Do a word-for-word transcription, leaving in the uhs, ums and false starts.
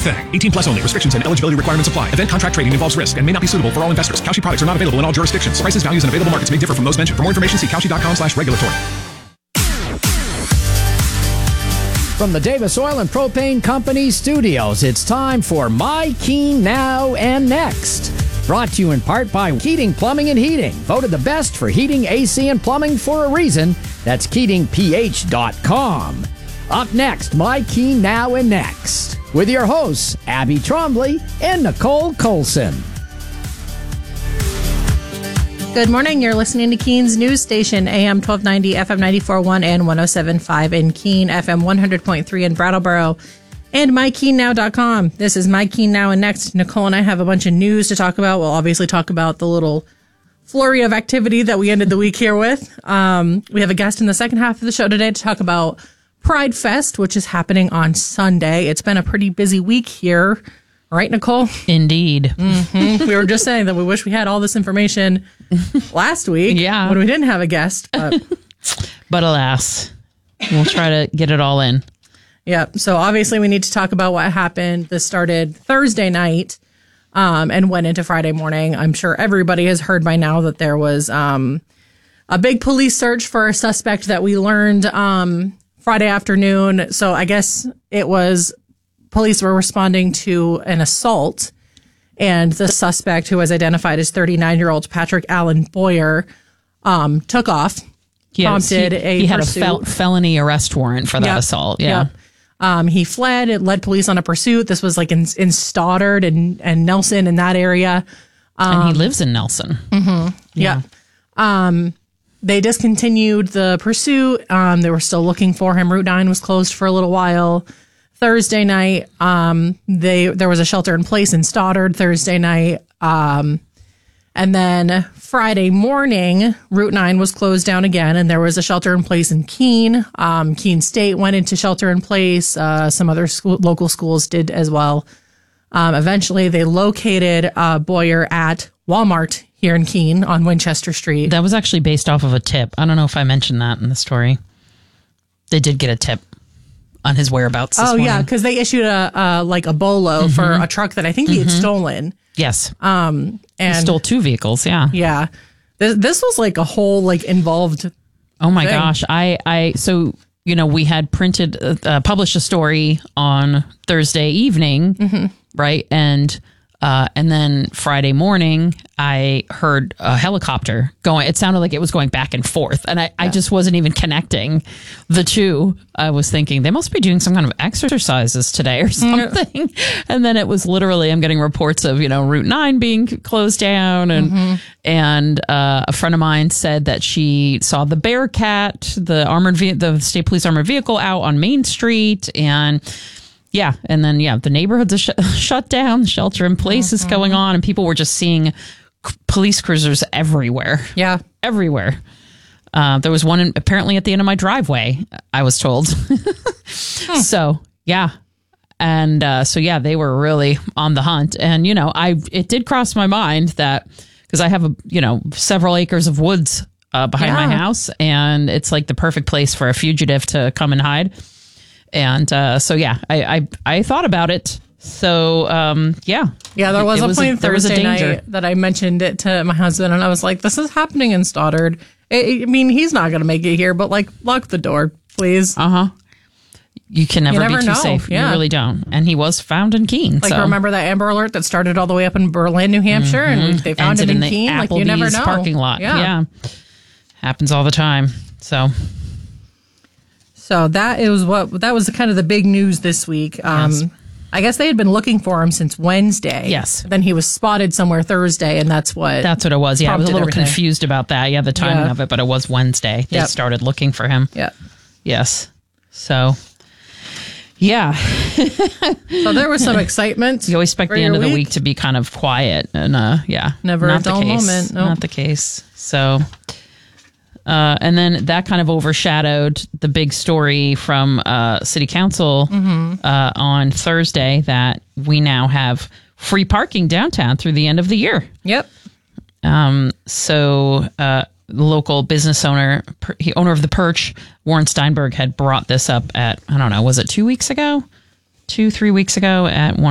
thing. eighteen plus only. Restrictions and eligibility requirements apply. Event contract trading involves risk and may not be suitable for all investors. Kalshi products are not available in all jurisdictions. Prices, values, and available markets may differ from those mentioned. For more information, see Kalshi.com slash regulatory. From the Davis Oil and Propane Company studios, it's time for My Keen Now and Next. Brought to you in part by Keating Plumbing and Heating. Voted the best for heating, A C, and plumbing for a reason. That's Keating P H dot com. Up next, My Keen Now and Next. With your hosts, Abby Trombley and Nicole Colson. Good morning. You're listening to Keen's news station, A M twelve ninety, F M ninety-four point one, and one oh seven point five in Keene, F M one hundred point three in Brattleboro, and my keen now dot com. This is My Keen Now, and next, Nicole and I have a bunch of news to talk about. We'll obviously talk about the little flurry of activity that we ended the week here with. Um, we have a guest in the second half of the show today to talk about Pride Fest, which is happening on Sunday. It's been a pretty busy week here. Right, Nicole? Indeed. Mm-hmm. We were just saying that we wish we had all this information last week yeah. when we didn't have a guest. But, but alas, we'll try to get it all in. Yeah. So obviously we need to talk about what happened. This started Thursday night um, and went into Friday morning. I'm sure everybody has heard by now that there was um, a big police search for a suspect that we learned um, Friday afternoon. So I guess it was... Police were responding to an assault, and the suspect, who was identified as thirty-nine-year-old Patrick Allen Boyer, um, took off, yes, prompted he, a He had pursuit. a fel- felony arrest warrant for that Yep. assault. Yeah. Yep. Um, he fled. It led police on a pursuit. This was like in, in Stoddard and, and Nelson, in that area. Um, and he lives in Nelson. Mm-hmm. Yeah. yeah. Um, they discontinued the pursuit. Um, they were still looking for him. Route nine was closed for a little while. Thursday night, um, they there was a shelter in place in Stoddard Thursday night. Um, and then Friday morning, Route nine was closed down again, and there was a shelter in place in Keene. Um, Keene State went into shelter in place. Uh, some other school, local schools did as well. Um, eventually, they located uh, Boyer at Walmart here in Keene on Winchester Street. That was actually based off of a tip. I don't know if I mentioned that in the story. They did get a tip on his whereabouts this Oh, morning. yeah, because they issued a uh, like a bolo mm-hmm. for a truck that I think he had mm-hmm. stolen. Yes. Um, and he stole two vehicles, yeah. Yeah. This, this was like a whole like involved Oh, my thing. gosh. I, I, so, you know, we had printed, uh, uh, published a story on Thursday evening, mm-hmm. right? And Uh, and then Friday morning, I heard a helicopter going. It sounded like it was going back and forth. And I, yeah. I just wasn't even connecting the two. I was thinking they must be doing some kind of exercises today or something. Mm-hmm. And then it was literally, I'm getting reports of, you know, Route nine being closed down. And, mm-hmm. and uh, a friend of mine said that she saw the Bearcat, the armored, ve- the state police armored vehicle out on Main Street. And yeah. And then, yeah, the neighborhoods are sh- shut down. Shelter in place mm-hmm. is going on. And people were just seeing c- police cruisers everywhere. Yeah. Everywhere. Uh, there was one in, apparently at the end of my driveway, I was told. hmm. So, yeah. And uh, so, yeah, they were really on the hunt. And, you know, I it did cross my mind that because I have, a you know, several acres of woods uh, behind yeah. my house. And it's like the perfect place for a fugitive to come and hide. And uh, so, yeah, I, I I thought about it. So, um, yeah. Yeah, there was it, a it was point a, Thursday night that I mentioned it to my husband, and I was like, this is happening in Stoddard. I, I mean, he's not going to make it here, but, like, lock the door, please. Uh-huh. You can never, you never be too know. safe. Yeah. You really don't. And he was found in Keene. Like, so. remember that Amber Alert that started all the way up in Berlin, New Hampshire, mm-hmm. and they found Ended him in, in Keene? Applebee's Like, you never know. Parking lot. Yeah. yeah. Happens all the time. So... So that is what that was kind of the big news this week. Um, yes. I guess they had been looking for him since Wednesday. Yes. Then he was spotted somewhere Thursday, and that's what. That's what it was. Yeah, I was a little everything. confused about that. Yeah, the timing yeah. of it, but it was Wednesday. They yep. started looking for him. Yeah. Yes. So. Yeah. So there was some excitement. You always expect the end of the week to be kind of quiet, and uh, yeah, never not a dull the case. moment. Nope. Not the case. So. Uh, and then that kind of overshadowed the big story from uh, City Council mm-hmm. uh, on Thursday that we now have free parking downtown through the end of the year. Yep. Um, so uh, local business owner, per, he, owner of the Perch, Warren Steinberg, had brought this up at, I don't know, was it two weeks ago? Two, three weeks ago at one